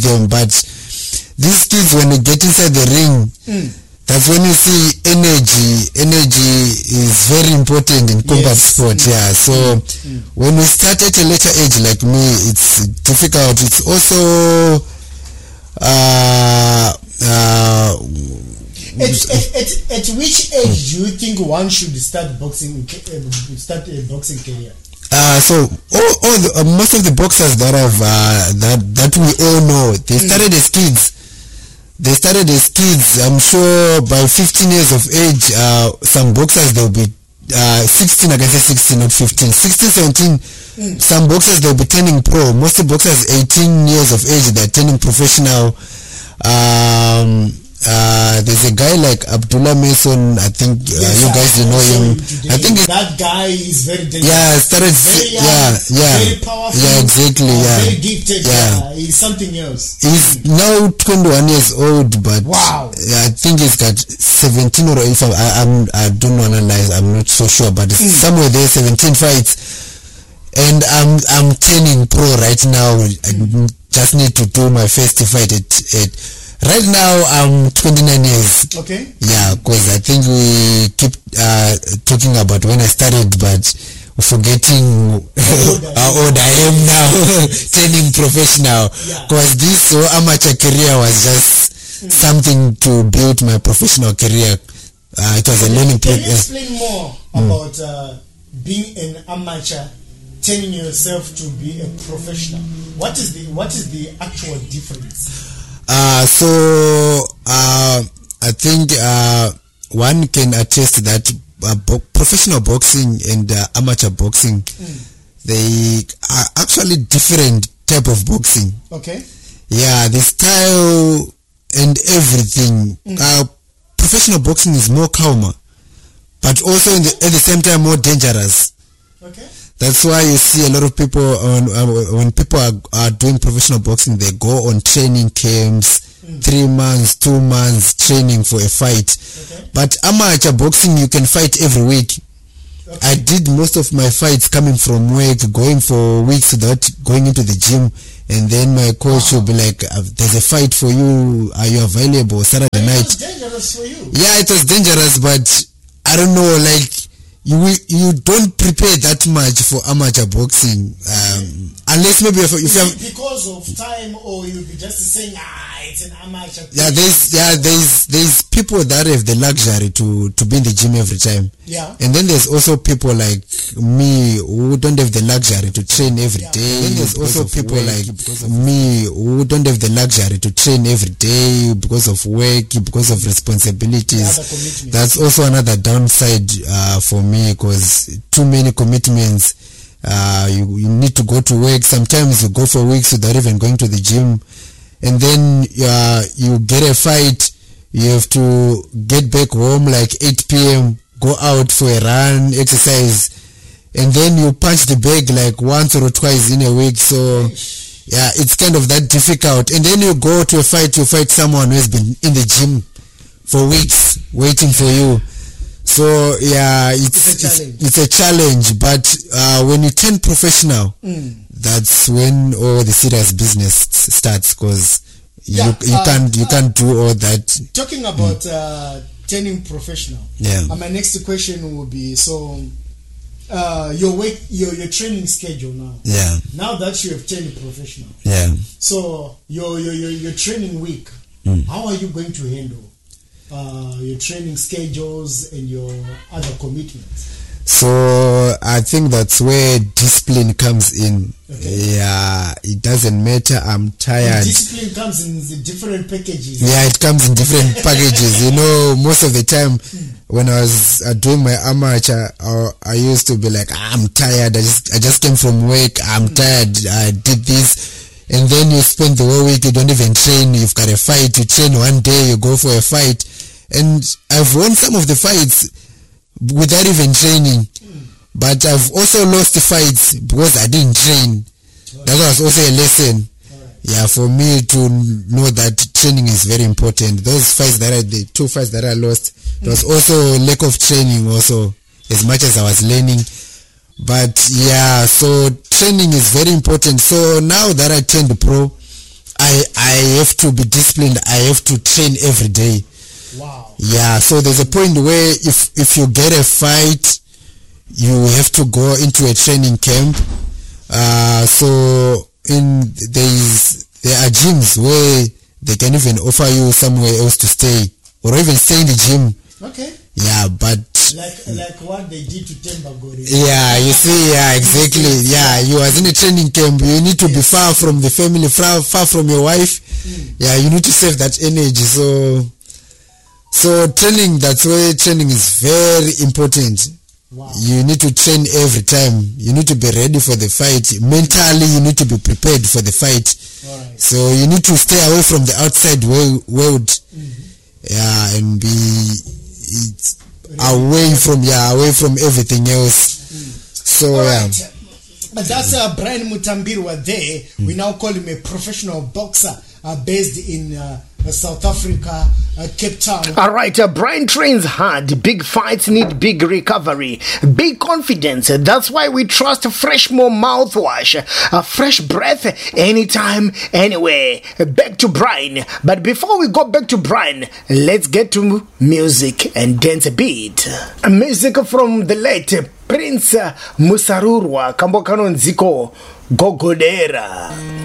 them. But these kids, when you get inside the ring, that's when you see energy. Energy is very important in combat sport. Yeah. So when we start at a later age, like me, it's difficult. It's also at which age do you think one should start boxing? Start a boxing career? So most of the boxers that have that we all know, they started as kids. I'm sure by 15 years of age, some boxers they'll be 16. I can say 16, not 15. 16, 17. Some boxers they'll be turning pro. Most of the boxers 18 years of age, they're turning professional. There's a guy like Abdullah Mason. I think you guys know him. I think that guy is very dangerous. Yeah, started. Very young, very powerful. Yeah, exactly. Very gifted. He's something else. He's now 21 years old, but wow. I think he's got 17 or if I don't know analyze. I'm not so sure, but somewhere there 17 fights, and I'm turning pro right now. I just need to do my first fight at. Right now, I'm 29 years. Okay. Yeah, because I think we keep talking about when I started, but forgetting how old I am now, turning professional. Because this amateur career was just something to build my professional career. It was a learning process. Can you explain more about being an amateur, turning yourself to be a professional? What is the actual difference? I think one can attest that professional boxing and amateur boxing, they are actually different type of boxing. Okay. Yeah, the style and everything. Professional boxing is more calmer, but also at the same time more dangerous. Okay. That's why you see a lot of people when people are doing professional boxing, they go on training camps, 3 months, 2 months training for a fight. Okay. But amateur boxing, you can fight every week. Okay. I did most of my fights coming from work, going for weeks without going into the gym, and then my coach will be like, "There's a fight for you. Are you available Saturday night?" It was dangerous for you. Yeah, it was dangerous, but I don't know, like. You don't prepare that much for amateur boxing unless maybe if you have because of time, or you'll be just saying it's an amateur. There's people that have the luxury to be in the gym every time. Yeah. And then there's also people like me who don't have the luxury to train every day. And then there's also people like me who don't have the luxury to train every day because of work, because of responsibilities. That's also another downside for me, because too many commitments. You need to go to work. Sometimes you go for weeks without even going to the gym, and then you get a fight. You have to get back home like 8 p.m. go out for a run, exercise, and then you punch the bag like once or twice in a week. So yeah, it's kind of that difficult. And then you go to a fight, you fight someone who has been in the gym for weeks waiting for you. So yeah, it's a challenge. But when you turn professional, that's when all the serious business starts, because you can't do all that. Talking about turning professional. Yeah. My next question will be, so your training schedule now. Yeah. Now that you have turned professional. Yeah. So your training week, how are you going to handle your training schedules and your other commitments? So I think that's where discipline comes in. Okay. Yeah, it doesn't matter. I'm tired. And discipline comes in the different packages. Yeah, it comes in different packages. You know, most of the time when I was doing my amateur, I used to be like, I'm tired. I just came from work. I'm tired. I did this. And then you spend the whole week, you don't even train. You've got a fight. You train one day, you go for a fight. And I've won some of the fights without even training, but I've also lost the fights because I didn't train. That was also a lesson. Yeah, for me to know that training is very important. Those fights the 2 fights that I lost, there was also lack of training also, as much as I was learning. But yeah, so training is very important. So now that I turned pro, I have to be disciplined. I have to train every day. Wow. Yeah, so there's a point where if you get a fight, you have to go into a training camp. So there are gyms where they can even offer you somewhere else to stay, or even stay in the gym. Okay. Yeah, but like what they did to Tembagori. Yeah, you see, yeah, exactly. Yeah, you was in a training camp. You need to be far from the family, far from your wife. Yeah, you need to save that energy. So training, that's why training is very important. Wow. You need to train every time. You need to be ready for the fight. Mentally, you need to be prepared for the fight. All right. So you need to stay away from the outside world. Yeah, and be away from everything else. So right. But that's Brian Mutambirwa there. We now call him a professional boxer based in South Africa, Cape Town. All right, Brian trains hard. Big fights need big recovery, big confidence. That's why we trust Freshmore mouthwash, a fresh breath anytime, anywhere. Back to Brian. But before we go back to Brian, let's get to music and dance a beat. Music from the late Prince Musarurwa Kambokano Nziko Gogodera.